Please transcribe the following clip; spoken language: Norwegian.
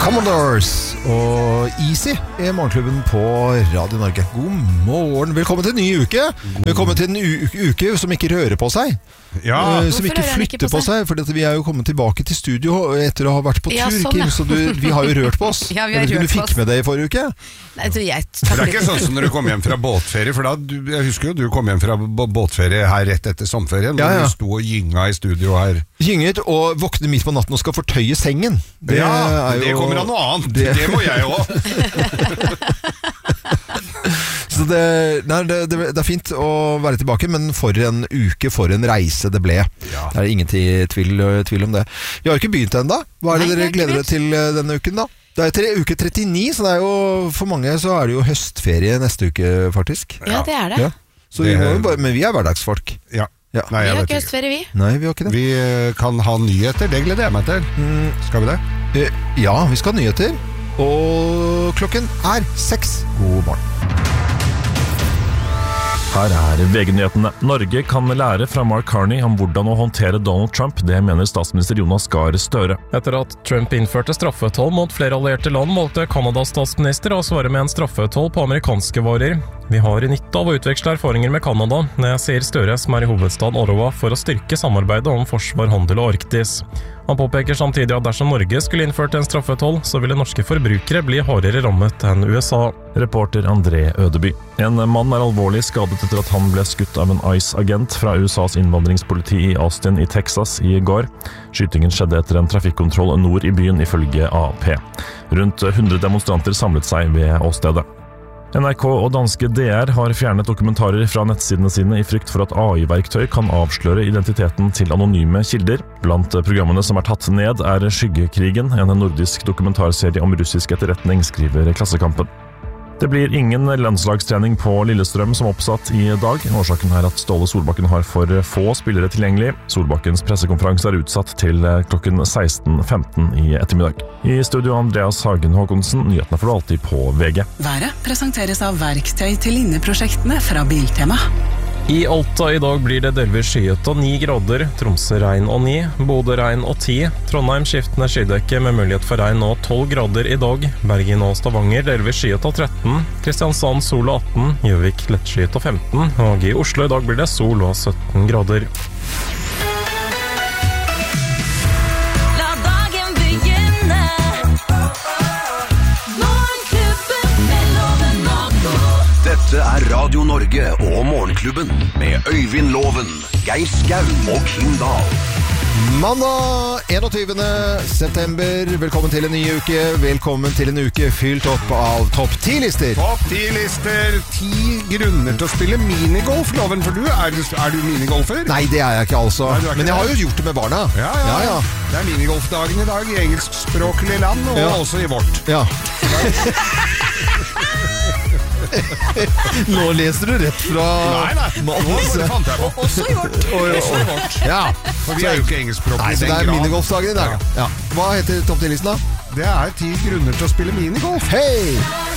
Commodores og Easy i Morgenklubben på Radio Norge. God morgen, velkommen til en ny uke. Velkommen til en uke som ikke rører på seg. Ja. Som ikke flytter på seg, for vi er jo kommet tilbake til studio etter å ha vært på tur, Kim, så vi har jo rørt på oss. Ja, vi har rørt du fikk med det i forrige uke? Nei, det er ikke sånn som når du kom hjem fra båtferie, for jeg husker jo du kom hjem fra båtferie her rett etter sommerferien, når du sto og gynga i studio her. Gynget og våkne midt på natten og skal fortøye sengen. Det kommer av noe annet. Det må jeg også. Så det er fint å være tilbake, men for en uke, for en reise det ble. Ja. Det er ingen tvil om det. Vi har ikke begynt ennå. Hva er det dere gleder dere til denne uken da? Det er uke 39, så det er jo, for mange så er det jo høstferie neste uke faktisk. Ja, det er det. Ja. Så men vi er hverdagsfolk. Ja. Ja. Nei, vi har ikke høstferie, vi. Nei, vi har ikke det. Vi kan ha nyheter, det gleder jeg meg til. Skal vi det? Ja, vi skal ha nyheter. Og klokken er 6. God morgen. Her er VG-nyhetene. Norge kan lære fra Mark Carney om hvordan å håndtere Donald Trump. Det mener statsminister Jonas Gahr Støre. Etter at Trump innførte straffetoll mot flere allierte land, valgte Kanadas statsminister å svare med en straffetoll på amerikanske varer. Vi har nytte av å utveksle erfaringer med Kanada, sier Støre, som er i hovedstaden Ottawa, for å styrke samarbeidet om forsvar, handel og Arktis. Han påpeker samtidig at dersom Norge skulle innført en straffetoll, så ville norske forbrukere bli hardere rammet enn USA. Reporter André Ødeby. En mann er alvorlig skadet etter at han ble skutt av en ICE-agent fra USAs innvandringspoliti i Austin i Texas i går. Skytingen skjedde etter en trafikkontroll nord i byen, ifølge AP. Rundt 100 demonstranter samlet seg ved åstedet. NRK og danske DR har fjernet dokumentarer fra nettsidene sine i frykt for at AI-verktøy kan avsløre identiteten til anonyme kilder. Blant programmene som er tatt ned er Skyggekrigen, en nordisk dokumentarserie om russisk etterretning, skriver Klassekampen. Det blir ingen landslagstrening på Lillestrøm som oppsatt i dag. Årsaken er at Ståle Solbakken har for få spillere tilgjengelig. Solbakkens pressekonferanse er utsatt til klokken 16:15 i ettermiddag. I studio Andreas Hagen Håkonsen, nyhetene får du alltid på VG. Været presenteres av verktøy til linneprosjektene fra Biltema. I Alta i dag blir det delvis skyet og 9 grader, Tromsø regn og 9, Bodø regn og 10, Trondheim skiftende skydekke med mulighet for regn og 12 grader i dag, Bergen og Stavanger delvis skyet og 13, Kristiansand sol og 18, Gjøvik lettskyet og 15, og i Oslo i dag blir det sol og 17 grader. Dette er Radio Norge og Morgenklubben med Øyvind Loven, Geir Skau og Kim Dahl. Mandag 21. september. Velkommen til en ny uke. Velkommen til en uke fylt opp av topp 10-lister. Topp 10-lister. 10 grunner til å spille minigolf, Loven. For er du minigolfer? Nei, det er jeg ikke altså. Nei, men jeg har jo gjort det med barna. Ja. Det er minigolfdagen i dag i engelskspråklige land, og også i vårt. Ja. Nå leser du rett fra... Nei, nå fant jeg på. Også i vårt. Ja, for vi er jo ikke engelskspråklige i den grad. Så det er minigolfdagen i dag. Ja. Hva heter topp 10-listen da? Det er 10 grunner til å spille minigolf. Hei!